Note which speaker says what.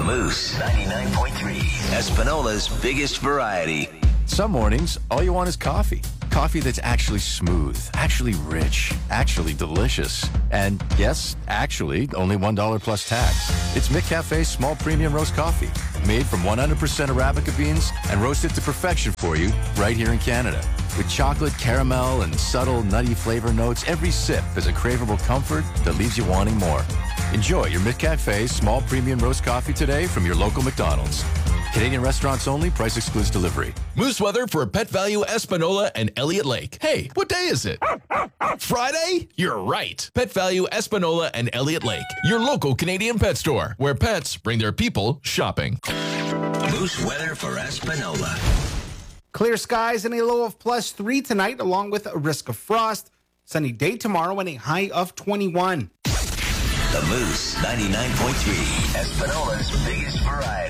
Speaker 1: Moose 99.3, Espanola's biggest variety.
Speaker 2: Some mornings, all you want is coffee. Coffee that's actually smooth, actually rich, actually delicious. And yes, actually, only $1 plus tax. It's McCafe's small premium roast coffee, made from 100% Arabica beans and roasted to perfection for you right here in Canada. With chocolate, caramel, and subtle nutty flavor notes, every sip is a craveable comfort that leaves you wanting more. Enjoy your McCafe small premium roast coffee today from your local McDonald's. Canadian restaurants only. Price excludes delivery.
Speaker 3: Moose weather for Pet Value Espanola and Elliott Lake. Hey, what day is it? Friday? You're right. Pet Value Espanola and Elliott Lake, your local Canadian pet store, where pets bring their people shopping.
Speaker 1: Moose weather for Espanola.
Speaker 4: Clear skies and a low of +3 tonight, along with a risk of frost. Sunny day tomorrow and a high of 21.
Speaker 1: The Moose 99.3, Espanola's biggest variety.